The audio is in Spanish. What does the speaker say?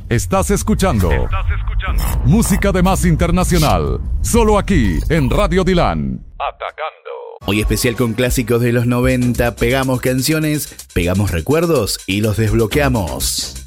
Estás escuchando música de más internacional, solo aquí en Radio Dilan. Atacando. Hoy especial con clásicos de los 90, pegamos canciones, pegamos recuerdos y los desbloqueamos.